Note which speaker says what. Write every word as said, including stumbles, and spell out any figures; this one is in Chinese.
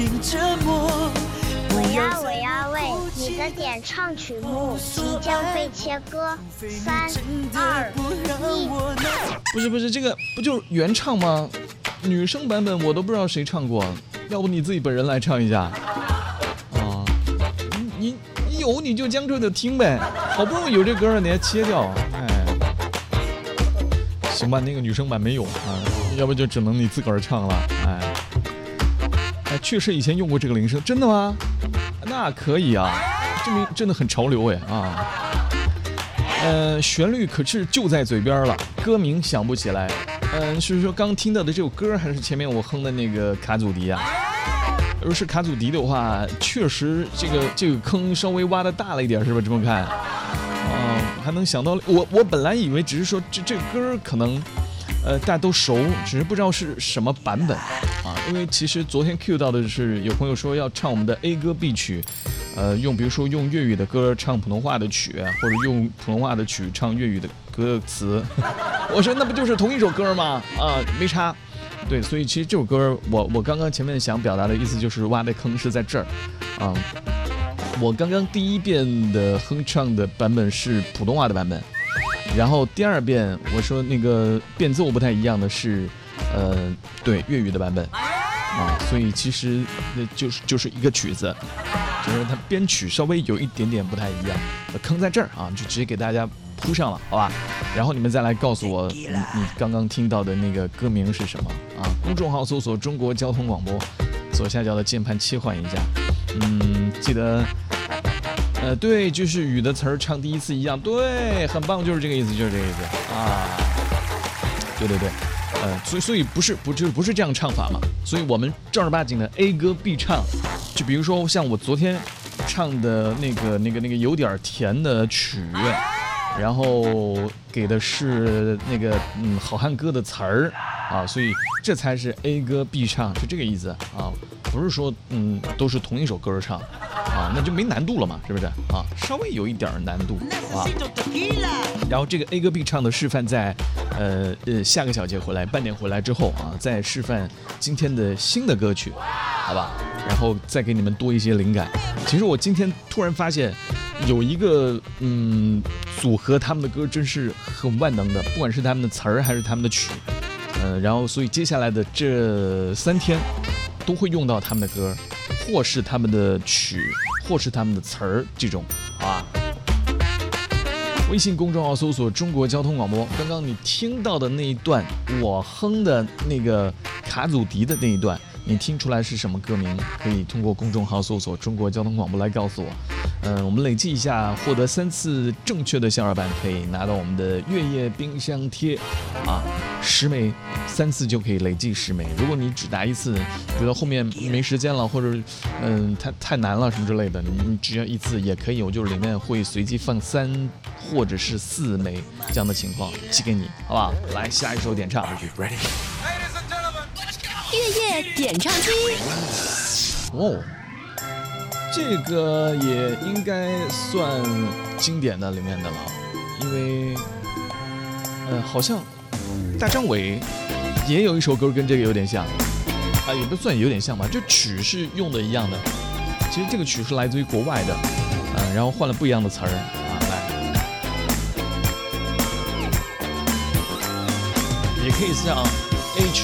Speaker 1: 我要我要为你的点唱曲目即将被切割，三二一。
Speaker 2: 不是不是，这个不就是原唱吗？女生版本我都不知道谁唱过，要不你自己本人来唱一下啊？你你有你就将就着听呗，好不容易有这歌了你还切掉，哎，行吧，那个女生版没有啊，要不就只能你自个儿唱了，哎。哎，确实以前用过这个铃声，真的吗？那可以啊，证明真的很潮流哎啊。呃，旋律可是就在嘴边了，歌名想不起来。嗯、呃，是说刚听到的这首歌，还是前面我哼的那个卡祖笛啊？如果是卡祖笛的话，确实这个这个坑稍微挖的大了一点，是吧？这么看，啊、呃，还能想到我我本来以为只是说这这个歌可能。呃，大家都熟，只是不知道是什么版本啊。因为其实昨天 Q 到的是有朋友说要唱我们的 A 歌 B 曲，呃，用比如说用粤语的歌唱普通话的曲，或者用普通话的曲唱粤语的歌词。我说那不就是同一首歌吗？啊，没差。对，所以其实这首歌我我刚刚前面想表达的意思就是挖的坑是在这儿啊。我刚刚第一遍的哼唱的版本是普通话的版本。然后第二遍我说那个变奏不太一样的是，呃，对粤语的版本啊，所以其实那就是就是一个曲子，就是它编曲稍微有一点点不太一样，坑在这儿啊，就直接给大家铺上了，好吧？然后你们再来告诉我你你刚刚听到的那个歌名是什么啊？公众号搜索中国交通广播，左下角的键盘切换一下，嗯，记得。呃，对，就是雨的词儿唱第一次一样，对，很棒，就是这个意思，就是这个意思啊，对对对，呃，所以所以不是不就是不是这样唱法嘛，所以我们正儿八经的 A 歌必唱，就比如说像我昨天唱的那个那个那个有点甜的曲，然后给的是那个嗯好汉歌的词儿啊，所以这才是 A 歌必唱，是这个意思啊，不是说嗯都是同一首歌唱。啊，那就没难度了嘛，是不是啊？稍微有一点难度啊。然后这个 A 歌 B 唱的示范在，呃呃下个小节回来，半点回来之后啊，再示范今天的新的歌曲，好吧？然后再给你们多一些灵感。其实我今天突然发现，有一个嗯组合，他们的歌真是很万能的，不管是他们的词儿还是他们的曲，呃，然后所以接下来的这三天都会用到他们的歌。或是他们的曲，或是他们的词儿，这种，好吧？微信公众号搜索中国交通广播。刚刚你听到的那一段，我哼的那个卡祖笛的那一段，你听出来是什么歌名？可以通过公众号搜索中国交通广播来告诉我。嗯、呃，我们累计一下，获得三次正确的笑话版，可以拿到我们的月夜冰箱贴啊，十枚，三次就可以累计十枚。如果你只答一次，觉得后面没时间了，或者嗯太太难了什么之类的，你只要一次也可以，我就是里面会随机放三或者是四枚这样的情况寄给你，好不好？来下一首点唱 ，Ready？
Speaker 3: 月夜点唱机。
Speaker 2: 哦。这个也应该算经典的里面的了，因为，呃，好像大张伟也有一首歌跟这个有点像，啊，也不算有点像吧，就曲是用的一样的。其实这个曲是来自于国外的，嗯、呃，然后换了不一样的词儿啊，来，也可以像